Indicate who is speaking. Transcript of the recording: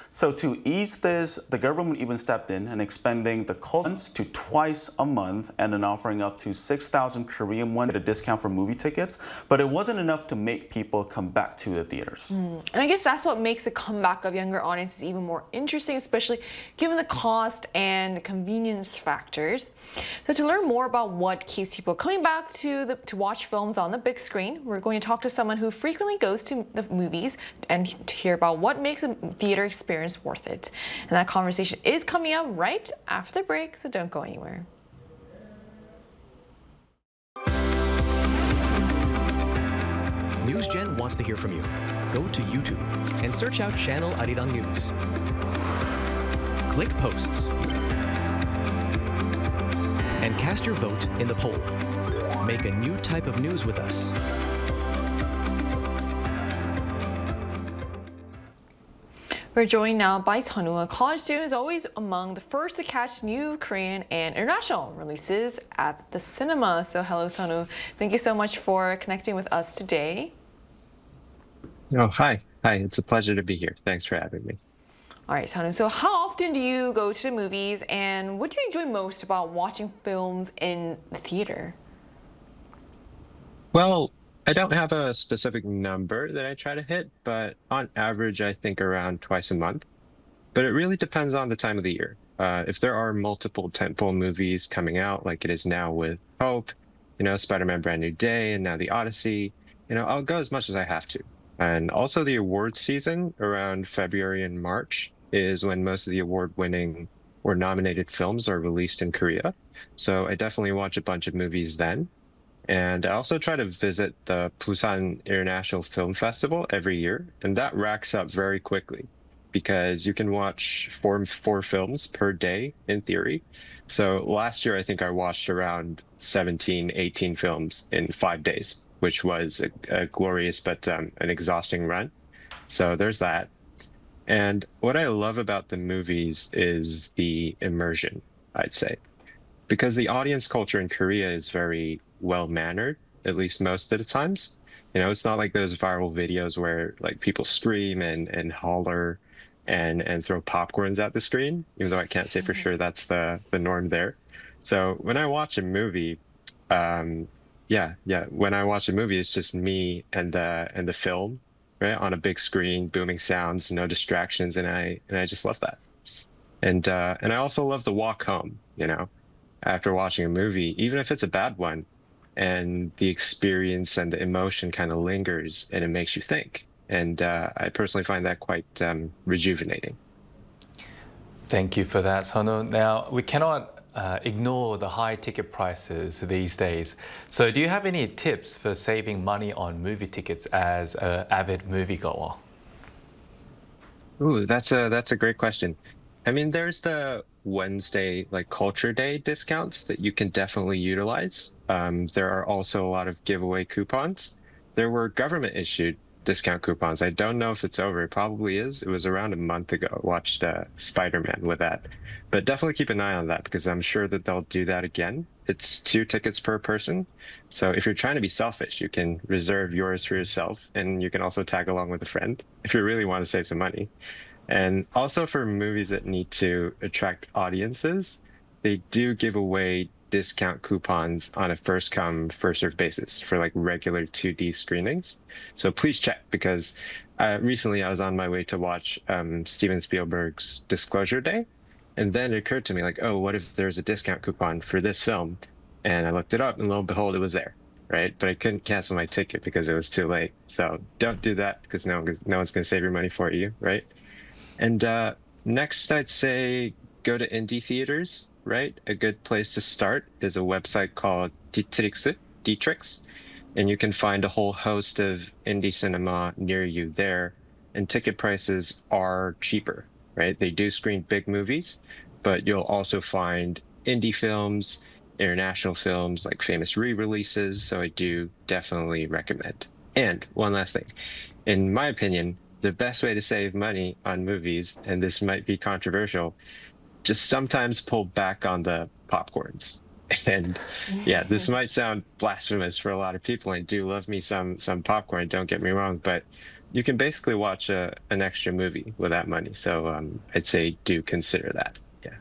Speaker 1: So to ease this, the government even stepped in and expanding the cults to twice a month and then offering up to 6,000 Korean won at a discount for movie tickets. But it wasn't enough to make people come back to the theaters.
Speaker 2: And I guess that's what makes the comeback of younger audiences even more interesting, especially given the cost and convenience factors. So to learn more about what keeps people coming back to watch films on the big screen, we're going to talk to someone who frequently goes to the movies and to hear about what makes a theater experience worth it. And that conversation is coming up right after the break, so don't go anywhere.
Speaker 3: NewsGen wants to hear from you. Go to YouTube and search out Channel Arirang News. Click Posts and cast your vote in the poll. Make a new type of news with us.
Speaker 2: We're joined now by Sunwoo, a college student who's always among the first to catch new Korean and international releases at the cinema. So hello, Sunwoo. Thank you so much for connecting with us today.
Speaker 4: Oh, hi. Hi, it's a pleasure to be here. Thanks for having me.
Speaker 2: All right, Sunwoo. So how often do you go to the movies, and what do you enjoy most about watching films in the theater?
Speaker 4: Well, I don't have a specific number that I try to hit, but on average, I think around twice a month. But it really depends on the time of the year. If there are multiple tentpole movies coming out, like it is now with Hope, Spider-Man Brand New Day, and now The Odyssey, I'll go as much as I have to. And also the awards season around February and March is when most of the award-winning or nominated films are released in Korea. So I definitely watch a bunch of movies then. And I also try to visit the Busan International Film Festival every year, and that racks up very quickly because you can watch four films per day in theory. So last year, I think I watched around 17, 18 films in 5 days, which was a glorious but an exhausting run. So there's that. And what I love about the movies is the immersion, I'd say, because the audience culture in Korea is very well-mannered, at least most of the times. It's not like those viral videos where like people scream and holler and throw popcorns at the screen, even though I can't say for sure that's the norm there. So when I watch a movie, when I watch a movie, it's just me and the film, right, on a big screen, booming sounds, no distractions, and I just love that. And I also love the walk home, after watching a movie, even if it's a bad one, and the experience and the emotion kind of lingers and it makes you think. And I personally find that quite rejuvenating.
Speaker 5: Thank you for that, Sunwoo. Now, we cannot ignore the high ticket prices these days. So do you have any tips for saving money on movie tickets as an avid moviegoer?
Speaker 4: Ooh, that's a great question. I mean, there's the Wednesday, like Culture Day discounts that you can definitely utilize. There are also a lot of giveaway coupons. There were government issued discount coupons. I don't know if it's over. It probably is. It was around a month ago. I watched Spider-Man with that. But definitely keep an eye on that because I'm sure that they'll do that again. It's 2 tickets per person. So if you're trying to be selfish, you can reserve yours for yourself. And you can also tag along with a friend if you really want to save some money. And also for movies that need to attract audiences, they do give away discount coupons on a first come, first served basis for like regular 2D screenings. So please check because recently I was on my way to watch Steven Spielberg's Disclosure Day. And then it occurred to me like, oh, what if there's a discount coupon for this film? And I looked it up and lo and behold, it was there. Right. But I couldn't cancel my ticket because it was too late. So don't do that because no one's going to save your money for you. Right. And next, I'd say go to indie theaters, right? A good place to start is a website called Dtrix, and you can find a whole host of indie cinema near you there. And ticket prices are cheaper, right? They do screen big movies, but you'll also find indie films, international films, like famous re-releases. So I do definitely recommend. And one last thing, in my opinion, the best way to save money on movies, and this might be controversial, just sometimes pull back on the popcorns. And yeah, this might sound blasphemous for a lot of people. I do love me some popcorn, don't get me wrong, but you can basically watch an extra movie with that money. So I'd say do consider that.